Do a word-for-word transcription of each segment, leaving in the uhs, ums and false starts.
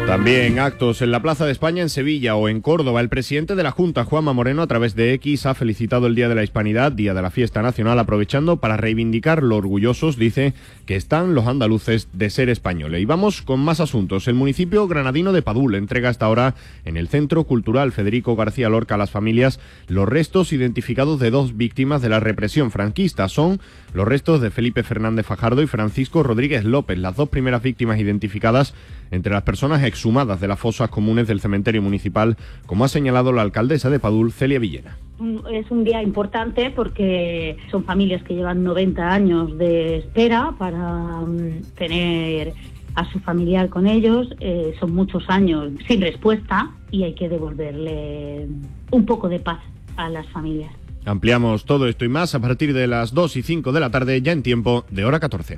También actos en la Plaza de España en Sevilla o en Córdoba. El presidente de la Junta, Juanma Moreno, a través de X, ha felicitado el Día de la Hispanidad, Día de la Fiesta Nacional, aprovechando para reivindicar lo orgullosos, dice, que están los andaluces de ser españoles. Y vamos con más asuntos. El municipio granadino de Padul entrega hasta ahora en el Centro Cultural Federico García Lorca a las familias los restos identificados de dos víctimas de la represión franquista. Son los restos de Felipe Fernández Fajardo y Francisco Rodríguez López, las dos primeras víctimas identificadas entre las personas exhumadas de las fosas comunes del cementerio municipal, como ha señalado la alcaldesa de Padul, Celia Villena. Es un día importante porque son familias que llevan noventa años de espera para um, tener a su familiar con ellos, eh, son muchos años sin respuesta y hay que devolverle un poco de paz a las familias. Ampliamos todo esto y más a partir de las dos y cinco de la tarde, ya en tiempo de hora catorce.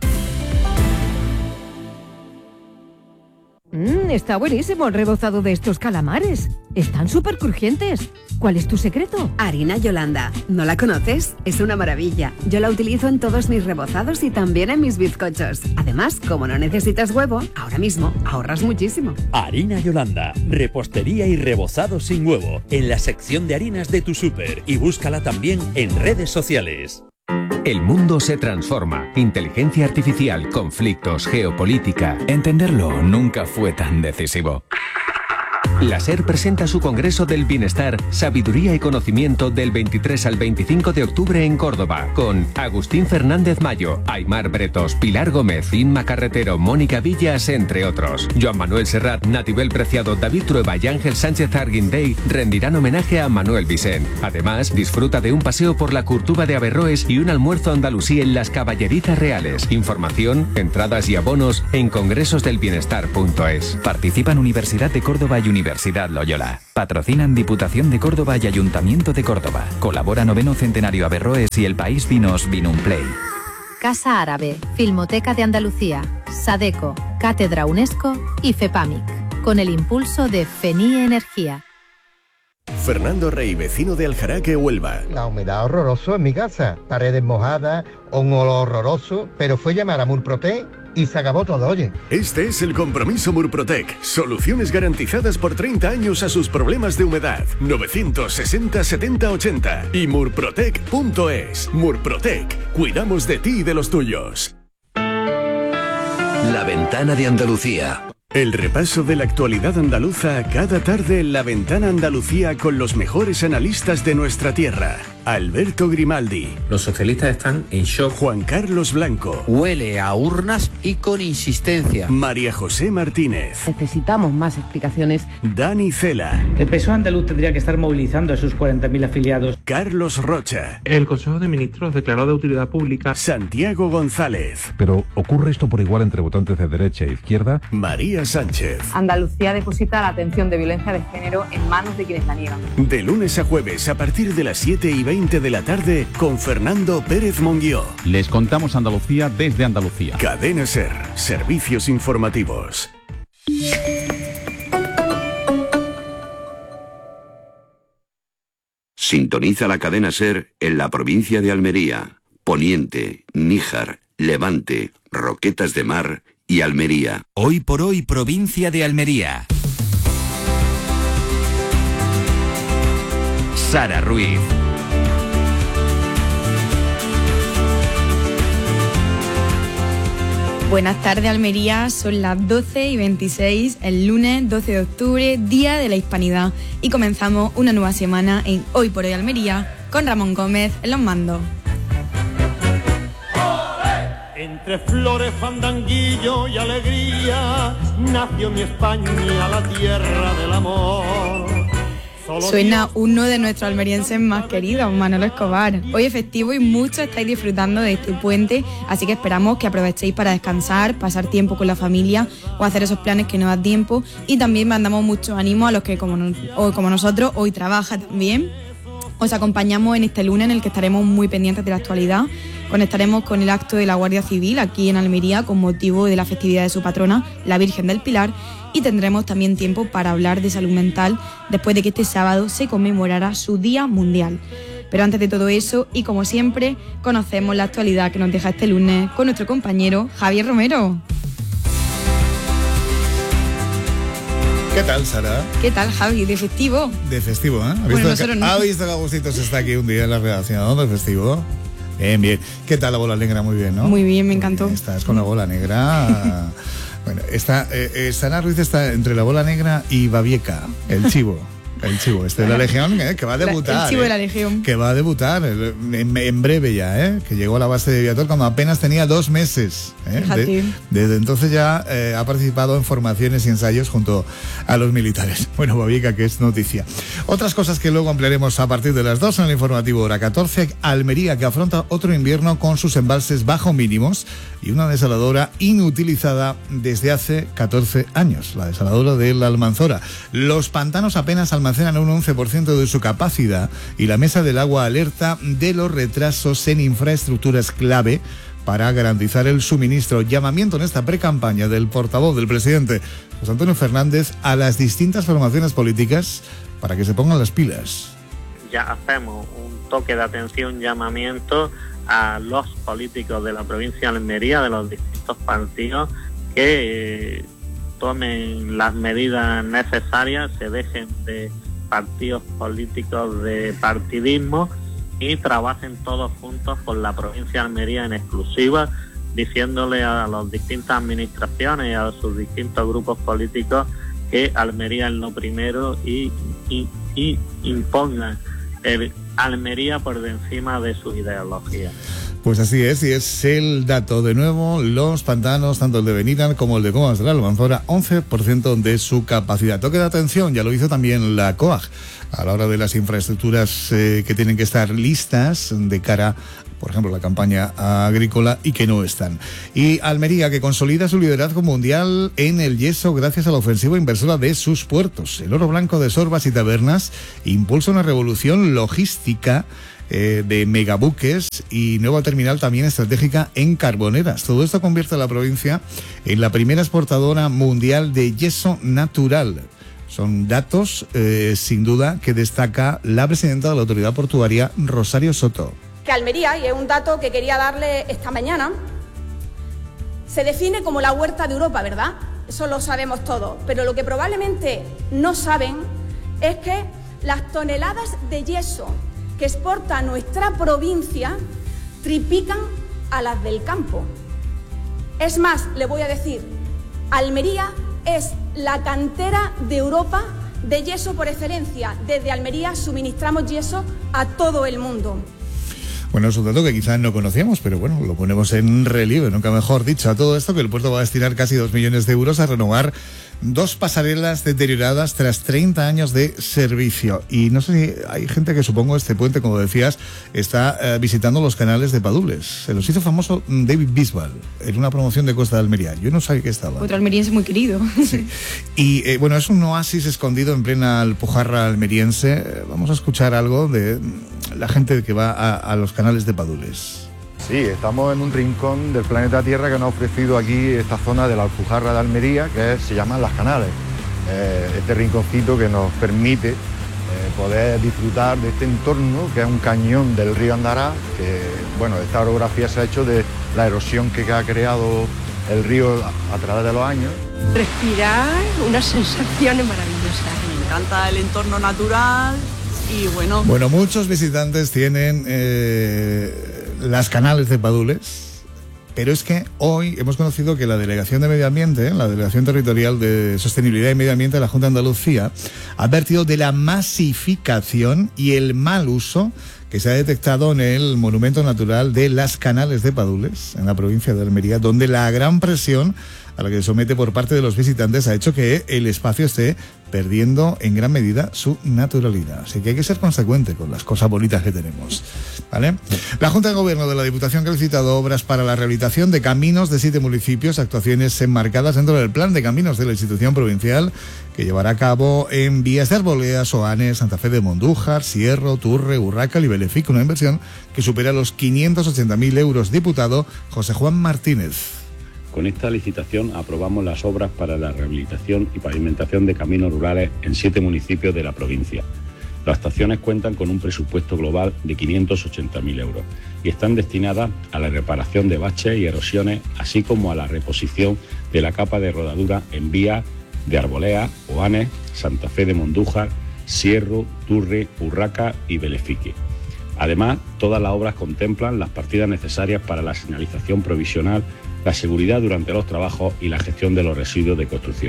Mmm, está buenísimo el rebozado de estos calamares. Están súper crujientes. ¿Cuál es tu secreto? Harina Yolanda. ¿No la conoces? Es una maravilla. Yo la utilizo en todos mis rebozados y también en mis bizcochos. Además, como no necesitas huevo, ahora mismo ahorras muchísimo. Harina Yolanda. Repostería y rebozado sin huevo. En la sección de harinas de tu súper. Y búscala también en redes sociales. El mundo se transforma. Inteligencia artificial, conflictos, geopolítica. Entenderlo nunca fue tan decisivo. La SER presenta su Congreso del Bienestar, Sabiduría y Conocimiento del veintitrés al veinticinco de octubre en Córdoba, con Agustín Fernández Mayo, Aymar Bretos, Pilar Gómez, Inma Carretero, Mónica Villas, entre otros. Joan Manuel Serrat, Natibel Preciado, David Trueba y Ángel Sánchez Arguindey rendirán homenaje a Manuel Vicent. Además, disfruta de un paseo por la Curtuba de Averroes y un almuerzo andalusí en las Caballerizas Reales. Información, entradas y abonos en congresos del bienestar punto es. Participan Universidad de Córdoba y Universidad Loyola. Patrocinan Diputación de Córdoba y Ayuntamiento de Córdoba. Colabora Noveno Centenario Averroes y El País Vinos Vinumplay. Casa Árabe, Filmoteca de Andalucía, Sadeco, Cátedra UNESCO y FEPAMIC, con el impulso de FENIE Energía. Fernando Rey, vecino de Aljaraque, Huelva. La humedad horroroso en mi casa, paredes mojadas, un olor horroroso, pero fue llamar a Murprotec y se acabó todo, oye. Este es el compromiso Murprotec. Soluciones garantizadas por treinta años a sus problemas de humedad. novecientos sesenta setenta ochenta y murprotec punto es. Murprotec. Cuidamos de ti y de los tuyos. La Ventana de Andalucía. El repaso de la actualidad andaluza cada tarde en La Ventana Andalucía con los mejores analistas de nuestra tierra. Alberto Grimaldi. Los socialistas están en shock. Juan Carlos Blanco. Huele a urnas y con insistencia. María José Martínez. Necesitamos más explicaciones. Dani Cela. El P S O E andaluz tendría que estar movilizando a sus cuarenta mil afiliados. Carlos Rocha. El Consejo de Ministros declaró de utilidad pública. Santiago González. Pero ¿ocurre esto por igual entre votantes de derecha e izquierda? María Sánchez. Andalucía deposita la atención de violencia de género en manos de quienes la niegan. De lunes a jueves a partir de las siete y veinte de la tarde con Fernando Pérez Monguió. Les contamos Andalucía desde Andalucía. Cadena SER. Servicios informativos. Sintoniza la cadena SER en la provincia de Almería, Poniente, Níjar, Levante, Roquetas de Mar y Almería. Hoy por hoy, provincia de Almería. Sara Ruiz. Buenas tardes, Almería. Son las doce y veintiséis, el lunes doce de octubre, Día de la Hispanidad. Y comenzamos una nueva semana en Hoy por Hoy Almería con Ramón Gómez en los mandos. Entre flores, fandanguillo y alegría, nació mi España, la tierra del amor. Suena uno de nuestros almerienses más queridos, Manolo Escobar. Hoy es festivo y muchos estáis disfrutando de este puente, así que esperamos que aprovechéis para descansar, pasar tiempo con la familia o hacer esos planes que no da tiempo. Y también mandamos mucho ánimo a los que, como, no, o como nosotros, hoy trabajan también. Os acompañamos en este lunes en el que estaremos muy pendientes de la actualidad. Conectaremos con el acto de la Guardia Civil aquí en Almería con motivo de la festividad de su patrona, la Virgen del Pilar, y tendremos también tiempo para hablar de salud mental después de que este sábado se conmemorará su Día Mundial. Pero antes de todo eso, y como siempre, conocemos la actualidad que nos deja este lunes con nuestro compañero Javier Romero. ¿Qué tal, Sara? ¿Qué tal, Javi? ¿De festivo? De festivo, ¿eh? ¿Ha visto, Bueno, nosotros que, no. ¿Ha visto que Agustito se está aquí un día en la redacción de festivo? Bien, bien. ¿Qué tal la bola negra? Muy bien, ¿no? Muy bien, me encantó. Estás con la bola negra. Bueno, está, eh, eh, Sara Ruiz está entre la bola negra y Babieca, el chivo. El chivo, este de la Legión, ¿eh? Que va a debutar. El chivo ¿eh? de la Legión. Que va a debutar en, en breve ya, ¿eh? Que llegó a la base de Viator cuando apenas tenía dos meses. ¿eh? De, desde entonces ya eh, ha participado en formaciones y ensayos junto a los militares. Bueno, Babieca, que es noticia. Otras cosas que luego ampliaremos a partir de las dos en el informativo hora catorce. Almería, que afronta otro invierno con sus embalses bajo mínimos y una desaladora inutilizada desde hace catorce años, la desaladora de la Almanzora. Los pantanos apenas almacenan un once por ciento de su capacidad y la Mesa del Agua alerta de los retrasos en infraestructuras clave para garantizar el suministro. Llamamiento en esta precampaña del portavoz del presidente José Antonio Fernández a las distintas formaciones políticas para que se pongan las pilas. Ya hacemos un toque de atención, un llamamiento a los políticos de la provincia de Almería, de los distintos partidos, que eh, tomen las medidas necesarias, se dejen de partidos políticos de partidismo y trabajen todos juntos por la provincia de Almería en exclusiva, diciéndole a las distintas administraciones y a sus distintos grupos políticos que Almería es lo primero y, y, y impongan el Almería por encima de su ideología. Pues así es, y es el dato. De nuevo, los pantanos, tanto el de Benítez como el de Comas de la Almanzora, once por ciento de su capacidad. Toque de atención, ya lo hizo también la C O A G, a la hora de las infraestructuras eh, que tienen que estar listas de cara, por ejemplo, a la campaña agrícola y que no están. Y Almería, que consolida su liderazgo mundial en el yeso gracias a la ofensiva inversora de sus puertos. El oro blanco de Sorbas y Tabernas impulsa una revolución logística Eh, de megabuques y nueva terminal también estratégica en Carboneras. Todo esto convierte a la provincia en la primera exportadora mundial de yeso natural. Son datos, eh, sin duda, que destaca la presidenta de la autoridad portuaria, Rosario Soto. Que Almería, y es un dato que quería darle esta mañana, se define como la huerta de Europa, ¿verdad? Eso lo sabemos todos. Pero lo que probablemente no saben es que las toneladas de yeso que exporta nuestra provincia triplican a las del campo. Es más, le voy a decir, Almería es la cantera de Europa de yeso por excelencia. Desde Almería suministramos yeso a todo el mundo. Bueno, es un dato que quizás no conocíamos, pero bueno, lo ponemos en relieve, nunca mejor dicho. A todo esto, que el puerto va a destinar casi dos millones de euros a renovar dos pasarelas deterioradas tras treinta años de servicio. Y no sé si hay gente que, supongo, este puente, como decías, está eh, visitando los canales de Padules. Se los hizo famoso David Bisbal en una promoción de Costa de Almería. Yo no sabía que estaba. Otro almeriense muy querido. Sí. Y eh, bueno, es un oasis escondido en plena Alpujarra almeriense. Eh, vamos a escuchar algo de la gente que va a, a los canales de Padules. Sí, estamos en un rincón del planeta Tierra que nos ha ofrecido aquí esta zona de la Alpujarra de Almería, que se llaman Las Canales. Eh, este rinconcito que nos permite eh, poder disfrutar de este entorno, que es un cañón del río Andará, que, bueno, esta orografía se ha hecho de la erosión que ha creado el río a, a través de los años. Respirar, unas sensaciones maravillosas. Me encanta el entorno natural y bueno... Bueno, muchos visitantes tienen... Eh, las canales de Padules, pero es que hoy hemos conocido que la Delegación de Medio Ambiente, la Delegación Territorial de Sostenibilidad y Medio Ambiente de la Junta de Andalucía, ha advertido de la masificación y el mal uso que se ha detectado en el monumento natural de las Canales de Padules, en la provincia de Almería, donde la gran presión a la que se somete por parte de los visitantes ha hecho que el espacio esté perdiendo en gran medida su naturalidad. Así que hay que ser consecuente con las cosas bonitas que tenemos, ¿vale? La Junta de Gobierno de la Diputación que ha licitado obras para la rehabilitación de caminos de siete municipios, actuaciones enmarcadas dentro del plan de caminos de la institución provincial que llevará a cabo en Vías de Arbolea, Soanes, Santa Fe de Mondújar, Sierro, Turre, Urracal y Belefic, una inversión que supera los quinientos ochenta mil euros. Diputado José Juan Martínez. Con esta licitación aprobamos las obras para la rehabilitación y pavimentación de caminos rurales en siete municipios de la provincia. Las actuaciones cuentan con un presupuesto global de quinientos ochenta mil euros y están destinadas a la reparación de baches y erosiones, así como a la reposición de la capa de rodadura en vías de Arbolea, Oanes, Santa Fe de Mondújar, Sierro, Turre, Urraca y Belefique. Además, todas las obras contemplan las partidas necesarias para la señalización provisional, la seguridad durante los trabajos y la gestión de los residuos de construcción.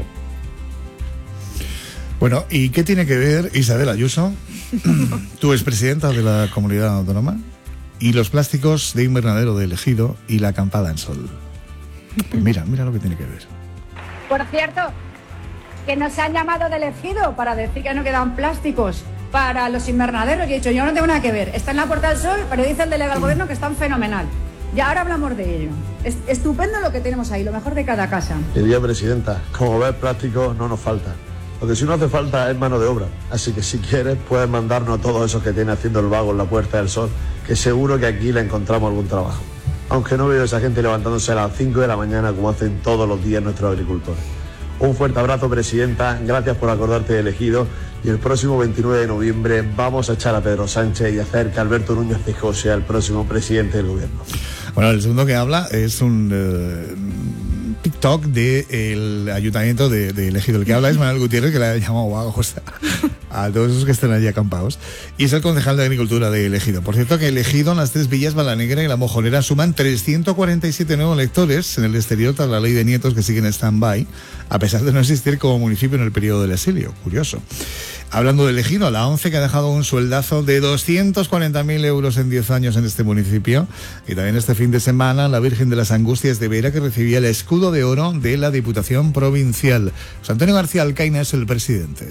Bueno, ¿y qué tiene que ver Isabel Ayuso, tu expresidenta de la Comunidad Autónoma, y los plásticos de invernadero de Ejido y la acampada en Sol? Pues mira, mira lo que tiene que ver. Por cierto, que nos han llamado del Ejido para decir que no quedan plásticos para los invernaderos, y he dicho, yo no tengo nada que ver. Está en la Puerta del Sol, pero dice el delegado del gobierno que están fenomenal. Y ahora hablamos de ello. Es estupendo lo que tenemos ahí, lo mejor de cada casa. Querida presidenta, como ves, plástico no nos falta. Lo que sí no hace falta es mano de obra. Así que si quieres, puedes mandarnos a todos esos que tienen haciendo el vago en la Puerta del Sol, que seguro que aquí le encontramos algún trabajo. Aunque no veo a esa gente levantándose a las cinco de la mañana como hacen todos los días nuestros agricultores. Un fuerte abrazo, presidenta. Gracias por acordarte de Ejido. Y el próximo veintinueve de noviembre vamos a echar a Pedro Sánchez y hacer que Alberto Núñez Feijóo sea el próximo presidente del gobierno. Bueno, el segundo que habla es un uh, TikTok del ayuntamiento de, de Ejido. El que habla es Manuel Gutiérrez, que le ha llamado vagos a todos esos que están allí acampados. Y es el concejal de Agricultura de Ejido. Por cierto, que Ejido, las tres villas, Balanegra y La Mojonera, suman trescientos cuarenta y siete nuevos electores en el exterior tras la ley de nietos que siguen en stand-by, a pesar de no existir como municipio en el periodo del exilio. Curioso. Hablando del Ejido, la ONCE, que ha dejado un sueldazo de doscientos cuarenta mil euros en diez años en este municipio. Y también este fin de semana, la Virgen de las Angustias de Vera, que recibía el escudo de oro de la Diputación Provincial. José Antonio García Alcaina es el presidente.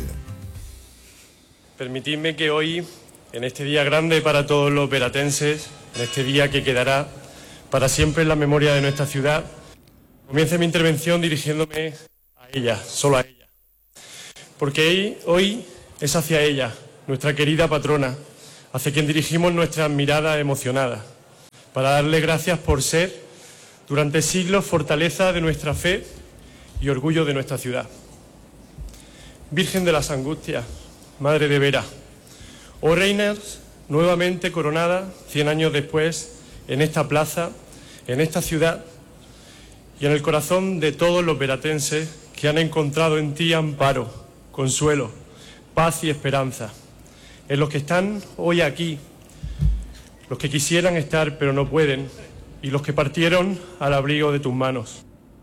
Permitidme que hoy, en este día grande para todos los veratenses, en este día que quedará para siempre en la memoria de nuestra ciudad, comience mi intervención dirigiéndome a ella, solo a ella. Porque hoy es hacia ella, nuestra querida patrona, hacia quien dirigimos nuestras miradas emocionadas, para darle gracias por ser, durante siglos, fortaleza de nuestra fe y orgullo de nuestra ciudad. Virgen de las Angustias, Madre de Vera, oh reinas nuevamente coronada cien años después en esta plaza, en esta ciudad y en el corazón de todos los veratenses que han encontrado en ti amparo, consuelo, paz y esperanza, en los que están hoy aquí, los que quisieran estar pero no pueden, y los que partieron al abrigo de tus manos.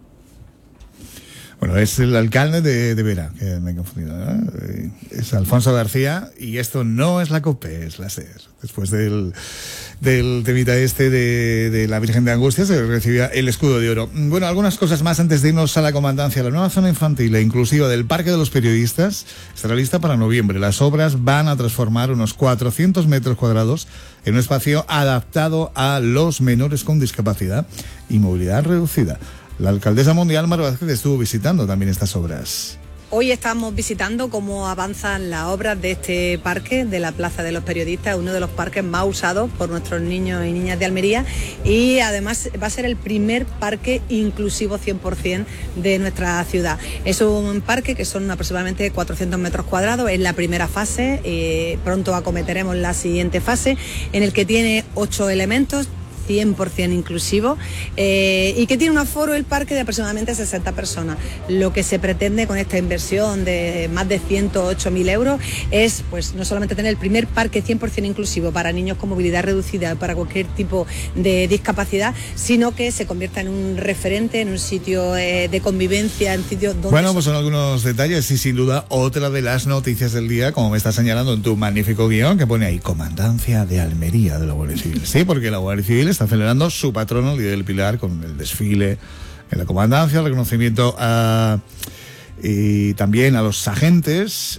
Bueno, es el alcalde de, de Vera, que me he confundido, ¿no? Es Alfonso García, y esto no es la COPE, es la SER. Después del, del temita este de, de la Virgen de Angustias, se recibía el escudo de oro. Bueno, algunas cosas más antes de irnos a la comandancia. La nueva zona infantil e inclusiva del Parque de los Periodistas estará lista para noviembre. Las obras van a transformar unos cuatrocientos metros cuadrados en un espacio adaptado a los menores con discapacidad y movilidad reducida. La alcaldesa mundial, Mar Vázquez, estuvo visitando también estas obras. Hoy estamos visitando cómo avanzan las obras de este parque, de la Plaza de los Periodistas, uno de los parques más usados por nuestros niños y niñas de Almería, y además va a ser el primer parque inclusivo cien por ciento de nuestra ciudad. Es un parque que son aproximadamente cuatrocientos metros cuadrados, es la primera fase, eh, pronto acometeremos la siguiente fase, en el que tiene ocho elementos, cien por ciento inclusivo, eh, y que tiene un aforo el parque de aproximadamente sesenta personas. Lo que se pretende con esta inversión de más de ciento ocho mil euros es, pues, no solamente tener el primer parque cien por ciento inclusivo para niños con movilidad reducida, para cualquier tipo de discapacidad, sino que se convierta en un referente, en un sitio eh, de convivencia, en sitio donde... Bueno, pues son algunos detalles y sin duda otra de las noticias del día, como me estás señalando en tu magnífico guión, que pone ahí Comandancia de Almería de la Guardia Civil. Sí, porque la Guardia Civil está celebrando su patrono, el Día del Pilar, con el desfile en la comandancia, el reconocimiento a, y también a los agentes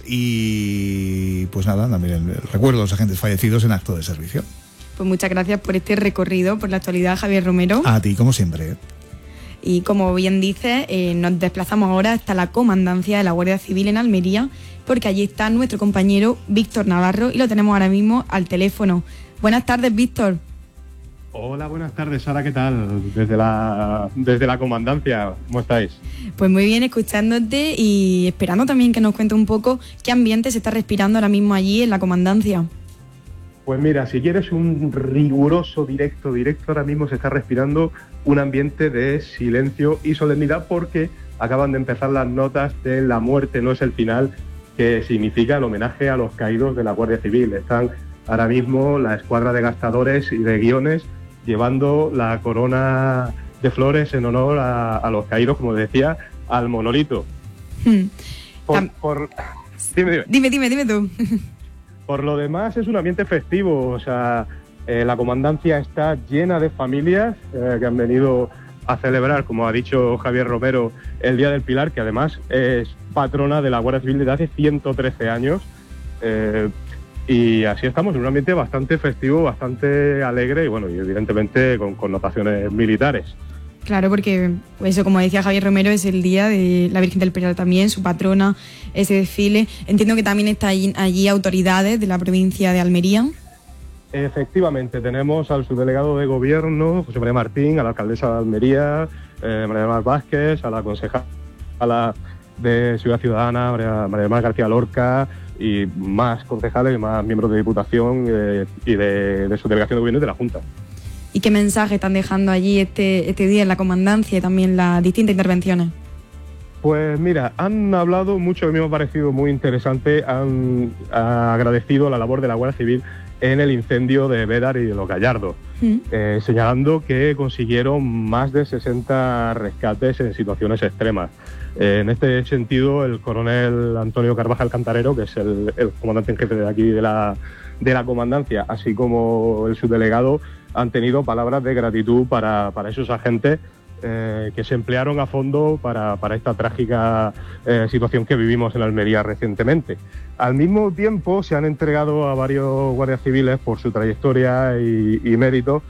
y pues nada, también el, el recuerdo de los agentes fallecidos en acto de servicio. Pues muchas gracias por este recorrido, por la actualidad, Javier Romero. A ti, como siempre. Y como bien dice, eh, nos desplazamos ahora hasta la comandancia de la Guardia Civil en Almería, porque allí está nuestro compañero Víctor Navarro y lo tenemos ahora mismo al teléfono. Buenas tardes, Víctor. Hola, buenas tardes, Sara, ¿qué tal? Desde la, desde la comandancia, ¿cómo estáis? Pues muy bien, escuchándote y esperando también que nos cuente un poco qué ambiente se está respirando ahora mismo allí en la comandancia. Pues mira, si quieres un riguroso directo, directo ahora mismo se está respirando un ambiente de silencio y solemnidad porque acaban de empezar las notas de La muerte no es el final, que significa el homenaje a los caídos de la Guardia Civil. Están ahora mismo la escuadra de gastadores y de guiones llevando la corona de flores en honor a, a los caídos, como decía, al monolito. Hmm. Por, por... Dime, dime. Dime, dime, dime tú. Por lo demás es un ambiente festivo, o sea, eh, la comandancia está llena de familias eh, que han venido a celebrar, como ha dicho Javier Romero, el Día del Pilar, que además es patrona de la Guardia Civil desde hace ciento trece años. Eh, y así estamos, en un ambiente bastante festivo, bastante alegre y, bueno, y evidentemente con connotaciones militares. Claro, porque pues eso, como decía Javier Romero, es el día de la Virgen del Pilar también, su patrona, ese desfile. Entiendo que también están allí, allí autoridades de la provincia de Almería. Efectivamente, tenemos al subdelegado de Gobierno, José María Martín, a la alcaldesa de Almería, eh, María del Mar Vázquez, a la concejala de Ciudad Ciudadana, María, María del Mar García Lorca, y más concejales y más miembros de Diputación eh, y de, de su delegación de Gobierno y de la Junta. ¿Y qué mensaje están dejando allí este, este día en la comandancia y también las distintas intervenciones? Pues mira, han hablado mucho, a mí me ha parecido muy interesante, han, han agradecido la labor de la Guardia Civil en el incendio de Bédar y de Los Gallardos, mm. eh, señalando que consiguieron más de sesenta rescates en situaciones extremas. Eh, en este sentido, el coronel Antonio Carvajal Cantarero, que es el, el comandante en jefe de aquí de la, de la comandancia, así como el subdelegado, han tenido palabras de gratitud para, para esos agentes eh, que se emplearon a fondo para, para esta trágica eh, situación que vivimos en Almería recientemente. Al mismo tiempo, se han entregado a varios guardias civiles por su trayectoria y, y mérito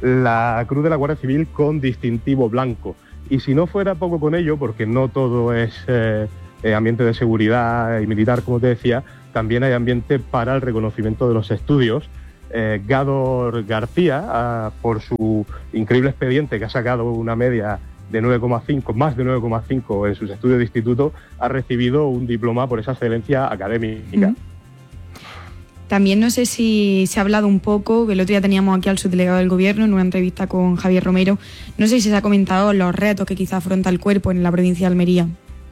la Cruz de la Guardia Civil con distintivo blanco. Y si no fuera poco con ello, porque no todo es eh, eh, ambiente de seguridad y militar, como te decía, también hay ambiente para el reconocimiento de los estudios. Eh, Gador García, ah, por su increíble expediente, que ha sacado una media de nueve coma cinco, más de nueve coma cinco en sus estudios de instituto, ha recibido un diploma por esa excelencia académica. Uh-huh. También no sé si se ha hablado un poco, que el otro día teníamos aquí al subdelegado del Gobierno en una entrevista con Javier Romero, no sé si se ha comentado los retos que quizá afronta el cuerpo en la provincia de Almería.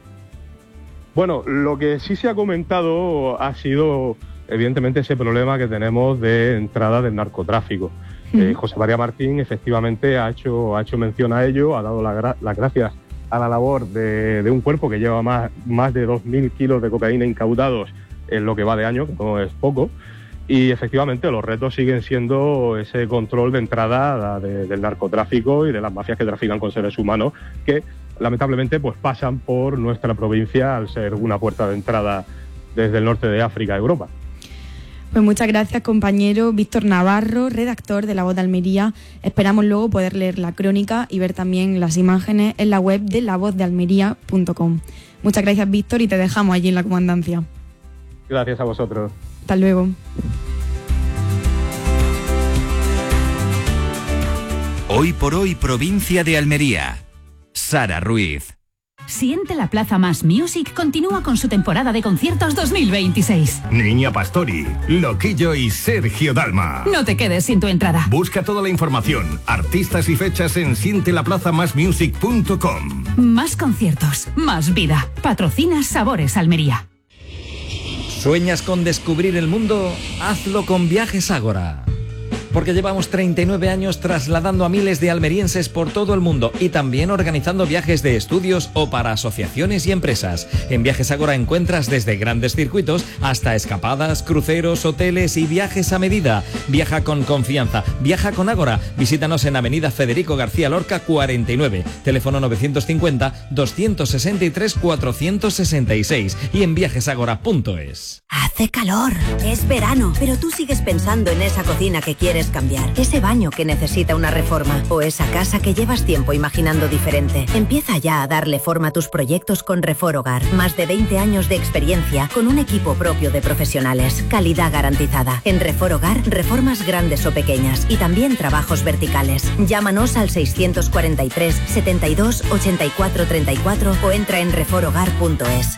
Bueno, lo que sí se ha comentado ha sido evidentemente ese problema que tenemos de entrada del narcotráfico. Mm. Eh, José María Martín efectivamente ha hecho, ha hecho mención a ello, ha dado la gra- las gracias a la labor de, de un cuerpo que lleva más, más de dos mil kilos de cocaína incautados en lo que va de año, que no es poco, y efectivamente los retos siguen siendo ese control de entrada de, del narcotráfico y de las mafias que trafican con seres humanos, que lamentablemente pues pasan por nuestra provincia al ser una puerta de entrada desde el norte de África a Europa. Pues muchas gracias, compañero Víctor Navarro, redactor de La Voz de Almería. Esperamos luego poder leer la crónica y ver también las imágenes en la web de la voz de almería punto com. Muchas gracias, Víctor, y te dejamos allí en la comandancia. Gracias a vosotros. Hasta luego. Hoy por hoy, provincia de Almería. Sara Ruiz. Siente la Plaza Más Music continúa con su temporada de conciertos dos mil veintiséis. Niña Pastori, Loquillo y Sergio Dalma. No te quedes sin tu entrada. Busca toda la información, artistas y fechas en siente la plaza más music punto com. Más conciertos, más vida. Patrocina Sabores Almería. ¿Sueñas con descubrir el mundo? Hazlo con Viajes Ágora. Porque llevamos treinta y nueve años trasladando a miles de almerienses por todo el mundo y también organizando viajes de estudios o para asociaciones y empresas. En Viajes Ágora encuentras desde grandes circuitos hasta escapadas, cruceros, hoteles y viajes a medida. Viaja con confianza, viaja con Ágora. Visítanos en Avenida Federico García Lorca cuarenta y nueve, teléfono novecientos cincuenta, doscientos sesenta y tres, cuatrocientos sesenta y seis y en viajes ágora punto es. Hace calor, es verano, pero tú sigues pensando en esa cocina que quieres cambiar, ese baño que necesita una reforma o esa casa que llevas tiempo imaginando diferente. Empieza ya a darle forma a tus proyectos con Refor Hogar. Más de veinte años de experiencia con un equipo propio de profesionales. Calidad garantizada. En Refor Hogar, reformas grandes o pequeñas y también trabajos verticales. Llámanos al seiscientos cuarenta y tres, setenta y dos, ochenta y cuatro treinta y cuatro o entra en refor hogar punto es.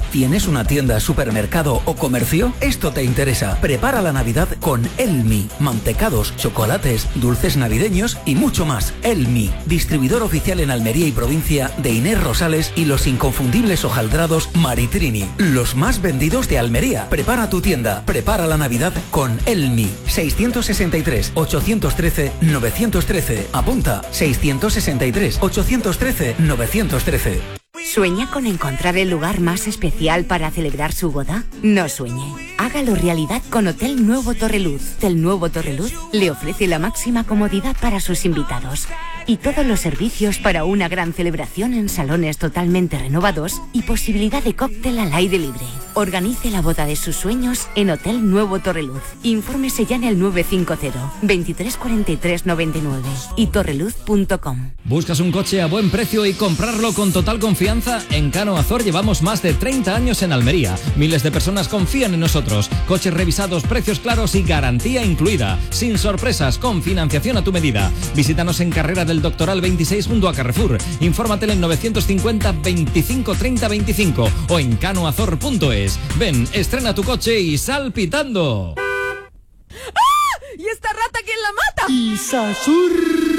¿Tienes una tienda, supermercado o comercio? Esto te interesa. Prepara la Navidad con Elmi. Mantecados, chocolates, dulces navideños y mucho más. Elmi, distribuidor oficial en Almería y provincia de Inés Rosales y los inconfundibles hojaldrados Maritrini. Los más vendidos de Almería. Prepara tu tienda. Prepara la Navidad con Elmi. seiscientos sesenta y tres, ochocientos trece, novecientos trece. Apunta. seiscientos sesenta y tres, ochocientos trece, novecientos trece. ¿Sueña con encontrar el lugar más especial para celebrar su boda? No sueñe. Hágalo realidad con Hotel Nuevo Torreluz. Hotel Nuevo Torreluz le ofrece la máxima comodidad para sus invitados y todos los servicios para una gran celebración en salones totalmente renovados y posibilidad de cóctel al aire libre. Organice la boda de sus sueños en Hotel Nuevo Torreluz. Infórmese ya en el nueve cinco cero, veintitrés cuarenta y tres noventa y nueve y torreluz punto com. ¿Buscas un coche a buen precio y comprarlo con total confianza? En Cano Azor llevamos más de treinta años en Almería. Miles de personas confían en nosotros. Coches revisados, precios claros y garantía incluida. Sin sorpresas, con financiación a tu medida. Visítanos en Carrera del Doctoral veintiséis junto a Carrefour. Infórmate en novecientos cincuenta, veinticinco, treinta, veinticinco o en canoazor punto es. Ven, estrena tu coche y sal pitando. ¡Ah! ¿Y esta rata quién la mata? Isasur.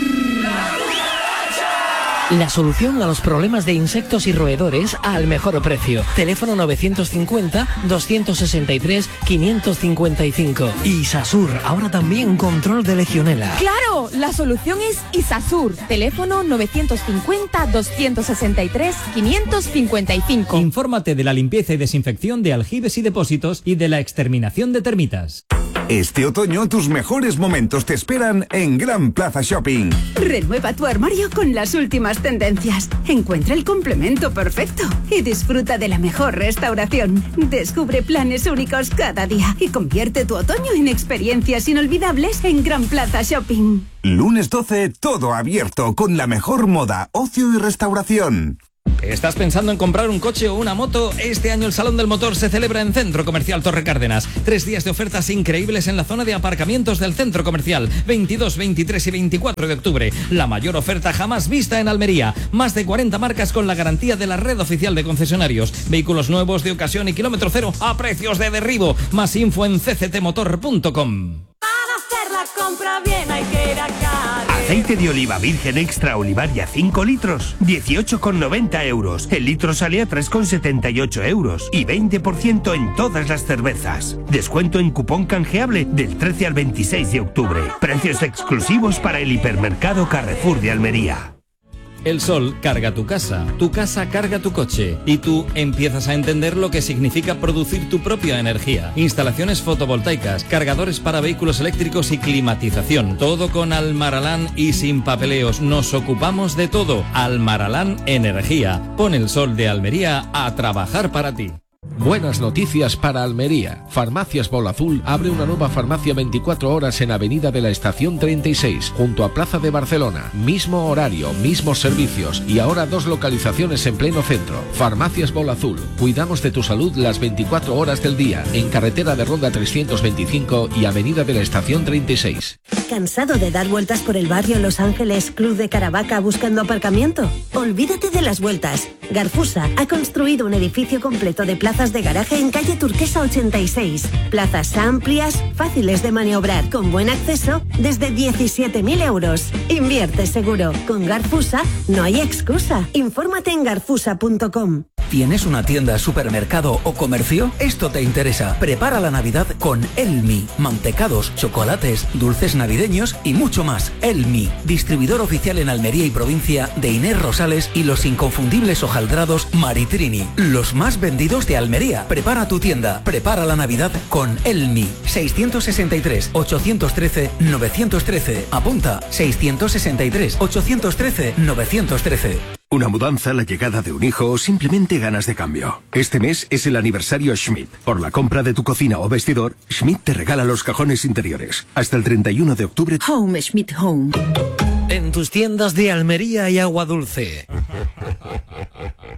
La solución a los problemas de insectos y roedores al mejor precio. Teléfono novecientos cincuenta, doscientos sesenta y tres, quinientos cincuenta y cinco. Isasur, ahora también control de legionela. ¡Claro! La solución es Isasur. Teléfono novecientos cincuenta, doscientos sesenta y tres, quinientos cincuenta y cinco. Infórmate de la limpieza y desinfección de aljibes y depósitos y de la exterminación de termitas. Este otoño tus mejores momentos te esperan en Gran Plaza Shopping. Renueva tu armario con las últimas tendencias. Encuentra el complemento perfecto y disfruta de la mejor restauración. Descubre planes únicos cada día y convierte tu otoño en experiencias inolvidables en Gran Plaza Shopping. Lunes doce, todo abierto con la mejor moda, ocio y restauración. ¿Estás pensando en comprar un coche o una moto? Este año el Salón del Motor se celebra en Centro Comercial Torre Cárdenas. Tres días de ofertas increíbles en la zona de aparcamientos del Centro Comercial. veintidós, veintitrés y veinticuatro de octubre. La mayor oferta jamás vista en Almería. Más de cuarenta marcas con la garantía de la red oficial de concesionarios. Vehículos nuevos de ocasión y kilómetro cero a precios de derribo. Más info en c c t motor punto com. Para hacer la compra bien hay que ir a Cádiz. Aceite de oliva virgen extra Olivaria cinco litros, dieciocho con noventa euros. El litro sale a tres con setenta y ocho euros. Y veinte por ciento en todas las cervezas. Descuento en cupón canjeable del trece al veintiséis de octubre. Precios exclusivos para el hipermercado Carrefour de Almería. El sol carga tu casa, tu casa carga tu coche y tú empiezas a entender lo que significa producir tu propia energía. Instalaciones fotovoltaicas, cargadores para vehículos eléctricos y climatización. Todo con Almaralán y sin papeleos. Nos ocupamos de todo. Almaralán Energía. Pon el sol de Almería a trabajar para ti. Buenas noticias para Almería. Farmacias Bol Azul abre una nueva farmacia veinticuatro horas en Avenida de la Estación treinta y seis, junto a Plaza de Barcelona. Mismo horario, mismos servicios y ahora dos localizaciones en pleno centro. Farmacias Bol Azul. Cuidamos de tu salud las veinticuatro horas del día. En carretera de Ronda trescientos veinticinco y Avenida de la Estación treinta y seis. ¿Cansado de dar vueltas por el barrio Los Ángeles, Club de Caravaca buscando aparcamiento? Olvídate de las vueltas. Garfusa ha construido un edificio completo de plazas de garaje en calle Turquesa ochenta y seis. Plazas amplias, fáciles de maniobrar, con buen acceso, desde diecisiete mil euros. Invierte seguro. Con Garfusa no hay excusa. Infórmate en garfusa punto com. ¿Tienes una tienda, supermercado o comercio? Esto te interesa. Prepara la Navidad con Elmi. Mantecados, chocolates, dulces navideños y mucho más. Elmi, distribuidor oficial en Almería y provincia de Inés Rosales y los inconfundibles hojaldrados Maritrini. Los más vendidos de Almería. Prepara tu tienda. Prepara la Navidad con Elmi. seiscientos sesenta y tres, ochocientos trece, novecientos trece. Apunta. seiscientos sesenta y tres, ochocientos trece, novecientos trece. Una mudanza, la llegada de un hijo o simplemente ganas de cambio. Este mes es el aniversario Schmidt. Por la compra de tu cocina o vestidor, Schmidt te regala los cajones interiores. Hasta el treinta y uno de octubre. Home Schmidt Home. En tus tiendas de Almería y Agua Dulce.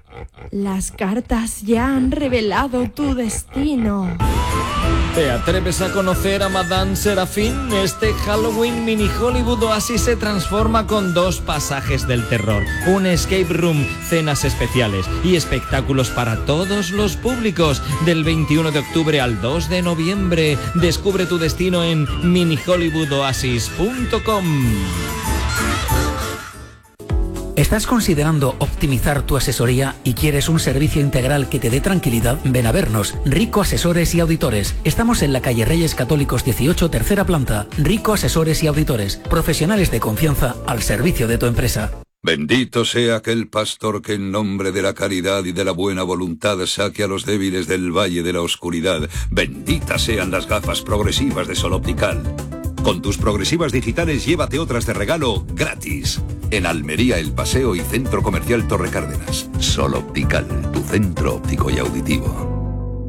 Las cartas ya han revelado tu destino. ¿Te atreves a conocer a Madame Serafín? Este Halloween Mini Hollywood Oasis se transforma con dos pasajes del terror, un escape room, cenas especiales y espectáculos para todos los públicos. Del veintiuno de octubre al dos de noviembre. Descubre tu destino en mini hollywood oasis punto com. ¿Estás considerando optimizar tu asesoría y quieres un servicio integral que te dé tranquilidad? Ven a vernos. Rico Asesores y Auditores. Estamos en la calle Reyes Católicos dieciocho, tercera planta. Rico Asesores y Auditores. Profesionales de confianza al servicio de tu empresa. Bendito sea aquel pastor que en nombre de la caridad y de la buena voluntad saque a los débiles del valle de la oscuridad. Benditas sean las gafas progresivas de Sol Optical. Con tus progresivas digitales llévate otras de regalo gratis. En Almería, El Paseo y Centro Comercial Torre Cárdenas. Sol Optical, tu centro óptico y auditivo.